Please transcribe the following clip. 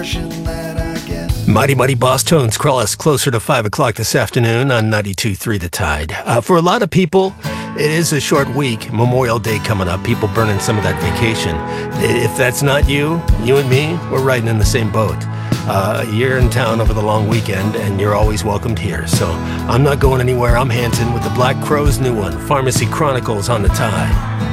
portion that I get. Mighty Mighty Boss Tones crawl us closer to 5 o'clock this afternoon on 92.3 The Tide. For a lot of people, it is a short week. Memorial Day coming up. People burning some of that vacation. If that's not you and me, we're riding in the same boat. You're in town over the long weekend, and you're always welcomed here. So I'm not going anywhere. I'm Hanson with the Black Crowes' new one, Pharmacy Chronicles on the Tide.